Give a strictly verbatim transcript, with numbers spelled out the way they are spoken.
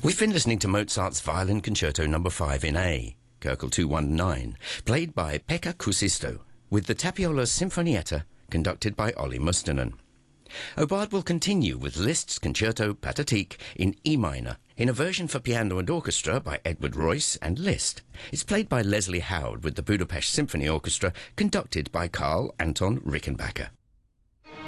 We've been listening to Mozart's Violin Concerto number five in A, Köchel two one nine, played by Pekka Kuusisto, with the Tapiola Sinfonietta, conducted by Olli Mustonen. Aubade will continue with Liszt's Concerto Pathétique in E minor, in a version for piano and orchestra by Edward Royce and Liszt. It's played by Leslie Howard with the Budapest Symphony Orchestra, conducted by Carl Anton Rickenbacker.